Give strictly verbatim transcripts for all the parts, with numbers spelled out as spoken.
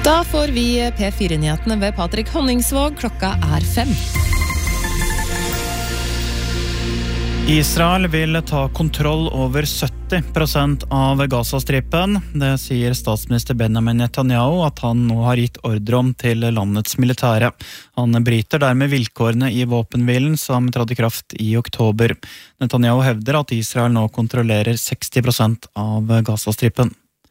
Da får vi P fire-nyhetene ved Patrick Honningsvåg. Klokka er fem. Israel vil ta kontroll over sytti prosent av Gazastripen. Det sier statsminister Benjamin Netanyahu at han nå har gitt ordre om til landets militære. Han bryter dermed vilkårene i våpenhvilen som trådte i kraft i oktober. Netanyahu hevder at Israel nå kontrollerer seksti prosent av Gazastripen.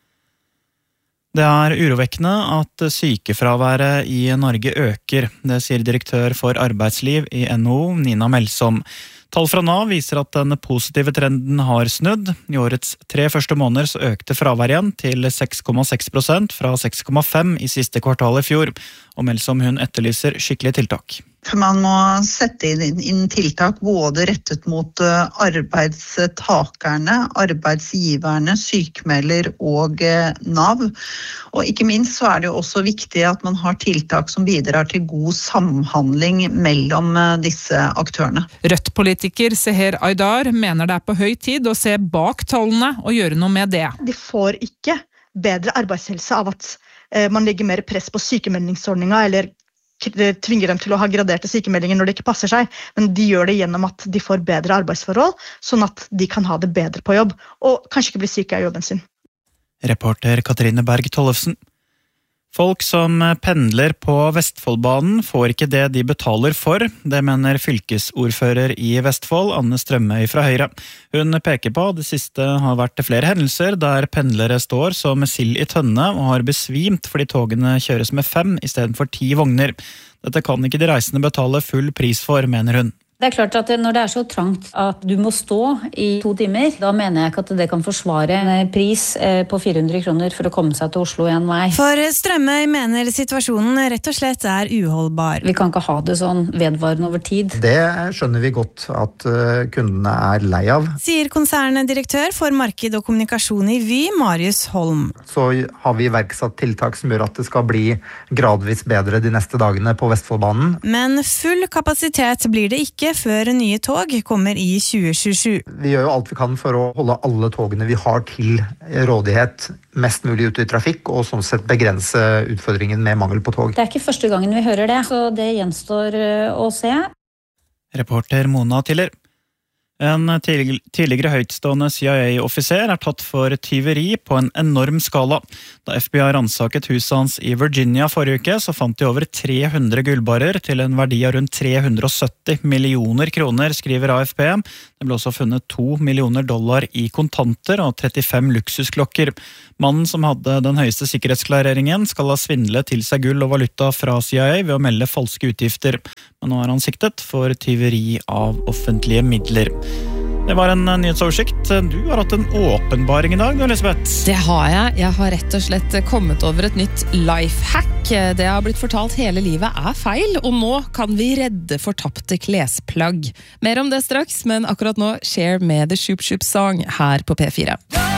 Det er urovekkende at sykefraværet i Norge øker. Det sier direktør for arbeidsliv i N H O, Nina Melsom. Tall fra Nav viser at den positive trenden har snudd. I årets tre første måneder så økte fravær igjen til seks komma seks prosent fra seks komma fem i siste kvartal i fjor. Og Melsom hun etterlyser skikkelige tiltak. Man må sette inn, inn tiltak både rettet mot uh, arbeidstakerne, arbeidsgiverne, sykmelder og uh, Nav. Og ikke minst så er det jo også viktig at man har tiltak som bidrar til god samhandling mellom uh, disse aktørene. Rødt-politiker Seher Aydar mener det er på høy tid å se bak tallene og gjøre noe med det. De får ikke bedre arbeidshelse av at uh, man legger mer press på sykemeldingsordninga eller tvinger dem til å ha graderte sykemeldinger når det ikke passer seg, men de gjør det gjennom at de får bedre arbeidsforhold, sånn at de kan ha det bedre på jobb, og kanskje ikke bli syke av jobben sin. Reporter Katrine Berg Tollefsen. Folk som pendler på Vestfoldbanen får ikke det de betaler for, det mener fylkesordfører i Vestfold, Anne Strømøy fra Høyre. Hun peker på at det siste har vært flere hendelser der pendlere står som sild i tønne og har besvimt fordi togene kjøres med fem i stedet for ti vogner. Dette kan ikke de reisende betale full pris for, mener hun. Det er klart at når det er så trangt at du må stå i to timer, da mener jeg ikke at det kan forsvare en pris på fire hundre kroner for å komme seg til Oslo en vei. For Strømøy mener situasjonen rett og slett er uholdbar. Vi kan ikke ha det sånn vedvarende over tid. Det skjønner vi godt at kundene er lei av. Sier konserndirektør for marked og kommunikasjon i Vy, Marius Holm. Så har vi iverksatt tiltak som gjør at det skal bli gradvis bedre de neste dagene på Vestfoldbanen. Men full kapasitet blir det ikke før nye tog kommer i tjue tjuesju. Vi gjør jo alt vi kan for å holde alle togene vi har til rådighet mest mulig ute i trafikk, og sånn sett begrense utfordringen med mangel på tog. Det er ikke første gangen vi hører det, så det gjenstår å se. Reporter Mona Tiller. En tidligere høytstående C I A-offiser er tatt for tyveri på en enorm skala. Da F B I ransaket huset hans i Virginia forrige uke, så fant de over tre hundre gullbarrer til en verdi av rundt tre hundre og sytti millioner kroner, skriver A F P. Det ble også funnet to millioner dollar i kontanter og trettifem luksusklokker. Mannen som hadde den høyeste sikkerhetsklareringen skal ha svindlet til seg gull og valuta fra C I A ved å melde falske utgifter. Men nå er han siktet for tyveri av offentlige midler. Det var en nyhetsoversikt. Du har hatt en åpenbaring i dag, Elisabeth. Det har jeg. Jeg har rett og slett kommet over et nytt lifehack. Det har blitt fortalt hele livet er feil, og nå kan vi redde fortapte klesplagg. Mer om det straks, men akkurat nå Share med The Shoop Shoop Song her på P fire.